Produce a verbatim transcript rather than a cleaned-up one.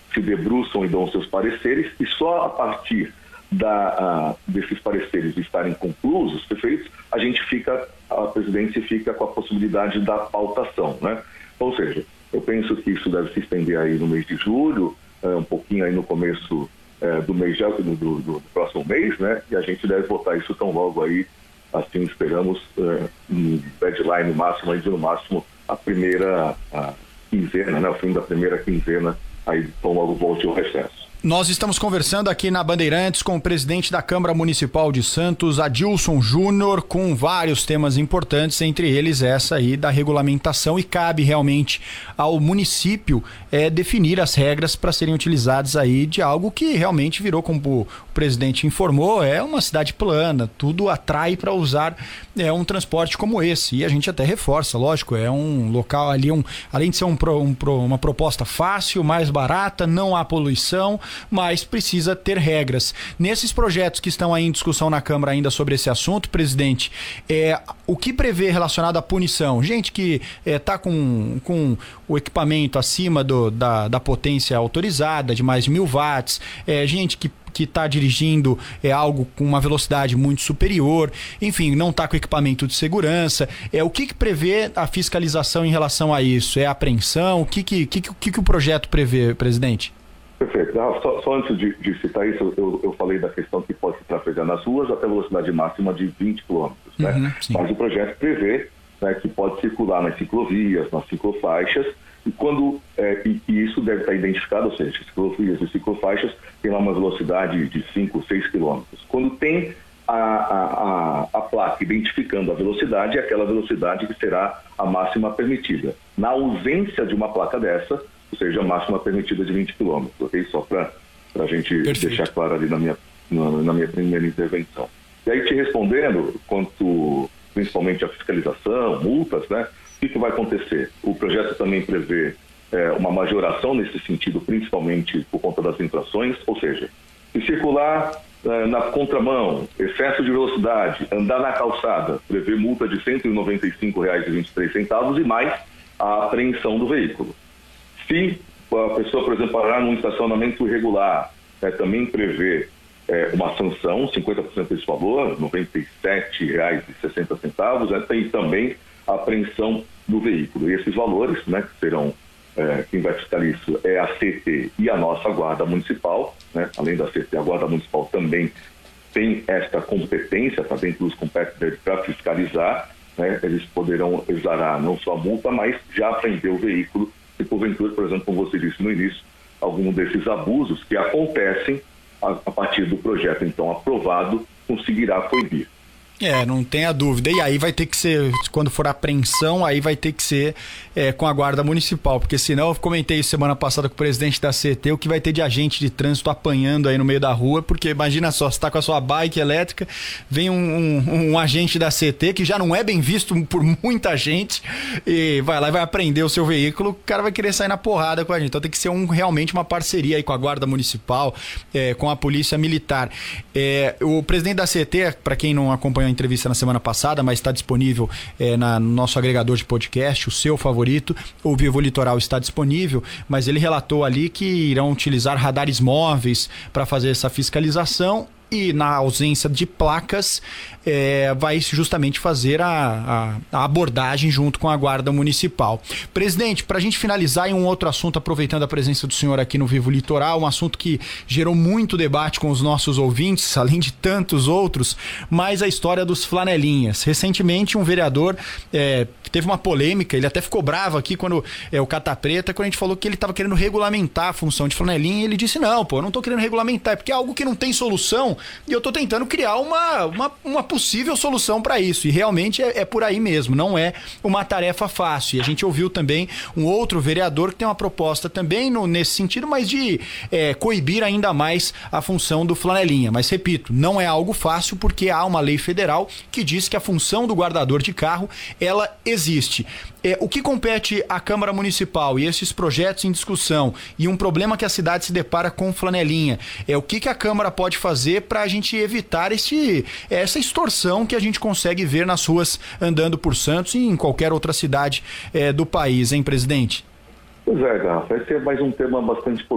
se debruçam e dão seus pareceres, e só a partir da, uh, desses pareceres estarem conclusos, perfeitos, a gente fica, a presidência fica com a possibilidade da pautação, né? Ou seja, eu penso que isso deve se estender aí no mês de julho, uh, um pouquinho aí no começo uh, do mês de, do, do, do próximo mês, né? E a gente deve votar isso tão logo aí, assim esperamos, uh, um deadline máximo, aí, no máximo a primeira a quinzena, né? O fim da primeira quinzena, aí tão logo volte o recesso. Nós estamos conversando aqui na Bandeirantes com o presidente da Câmara Municipal de Santos, Adilson Júnior, com vários temas importantes, entre eles essa aí da regulamentação, e cabe realmente ao município é, definir as regras para serem utilizadas aí de algo que realmente virou, como o presidente informou, é uma cidade plana, tudo atrai para usar é, um transporte como esse, e a gente até reforça, lógico, é um local ali, um, além de ser um, um, uma proposta fácil, mais barata, não há poluição, mas precisa ter regras. Nesses projetos que estão aí em discussão na Câmara ainda sobre esse assunto, presidente, é, o que prevê relacionado à punição? Gente que está é, com, com o equipamento acima do, da, da potência autorizada, de mais de mil watts, é, gente que que está dirigindo é algo com uma velocidade muito superior, enfim, não está com equipamento de segurança. É, o que, que prevê a fiscalização em relação a isso? É a apreensão? O que, que, que, que, que o projeto prevê, presidente? Perfeito. Ah, só, só antes de, de citar isso, eu, eu falei da questão que pode se trafegar nas ruas até velocidade máxima de vinte quilômetros. Né? Uhum, mas o projeto prevê, né, que pode circular nas ciclovias, nas ciclofaixas, e, quando, é, e, e isso deve estar identificado, ou seja, ciclovias e ciclofaixas tem lá uma velocidade de cinco, seis quilômetros. Quando tem a, a, a, a placa identificando a velocidade, é aquela velocidade que será a máxima permitida. Na ausência de uma placa dessa, ou seja, a máxima permitida de vinte quilômetros, ok? Só para a gente Perfeito. deixar claro ali na minha, na, na minha primeira intervenção. E aí, te respondendo, quanto principalmente a fiscalização, multas, né? O que, que vai acontecer? O projeto também prevê é, uma majoração nesse sentido, principalmente por conta das infrações, ou seja, se circular é, na contramão, excesso de velocidade, andar na calçada, prevê multa de cento e noventa e cinco reais e vinte e três centavos e mais a apreensão do veículo. Se a pessoa, por exemplo, parar num estacionamento irregular, é, também prevê é, uma sanção, cinquenta por cento desse valor, noventa e sete reais e sessenta centavos, é, tem também a apreensão do veículo. E esses valores, né, que serão, é, quem vai fiscalizar isso é a C T e a nossa Guarda Municipal, né, além da C T, a Guarda Municipal também tem esta competência, está dentro dos competentes para fiscalizar, né, eles poderão exarar não só a multa, mas já apreender o veículo, se porventura, por exemplo, como você disse no início, algum desses abusos que acontecem a, a partir do projeto, então, aprovado, conseguirá coibir. É, não tenha dúvida. E aí vai ter que ser, quando for a apreensão, aí vai ter que ser é, com a Guarda Municipal, porque senão, eu comentei isso semana passada com o presidente da C T, o que vai ter de agente de trânsito apanhando aí no meio da rua, porque imagina só, você tá com a sua bike elétrica, vem um, um, um agente da C T, que já não é bem visto por muita gente, e vai lá e vai apreender o seu veículo, o cara vai querer sair na porrada com a gente. Então tem que ser um, realmente uma parceria aí com a Guarda Municipal, é, com a Polícia Militar. É, o presidente da C T, para quem não acompanhou a entrevista na semana passada, mas está disponível é, na, no nosso agregador de podcast, o seu favorito, o Vivo Litoral está disponível, mas ele relatou ali que irão utilizar radares móveis para fazer essa fiscalização e, na ausência de placas, é, vai justamente fazer a, a, a abordagem junto com a Guarda Municipal. Presidente, para a gente finalizar em um outro assunto, aproveitando a presença do senhor aqui no Vivo Litoral, um assunto que gerou muito debate com os nossos ouvintes, além de tantos outros, mas a história dos flanelinhas. Recentemente, um vereador é, teve uma polêmica, ele até ficou bravo aqui quando é, o Cata Preta, quando a gente falou que ele estava querendo regulamentar a função de flanelinha, e ele disse, não, pô, eu não estou querendo regulamentar, é porque é algo que não tem solução, e eu estou tentando criar uma, uma, uma possível solução para isso. E realmente é, é por aí mesmo, não é uma tarefa fácil. E a gente ouviu também um outro vereador que tem uma proposta também no, nesse sentido, mas de é, coibir ainda mais a função do flanelinha. Mas repito, não é algo fácil, porque há uma lei federal que diz que a função do guardador de carro, ela existe. É, o que compete à Câmara Municipal e esses projetos em discussão e um problema que a cidade se depara com flanelinha, é o que, que a Câmara pode fazer para a gente evitar esse, essa extorsão que a gente consegue ver nas ruas andando por Santos e em qualquer outra cidade é, do país, hein, presidente? Pois é, Garrafa, esse é mais um tema bastante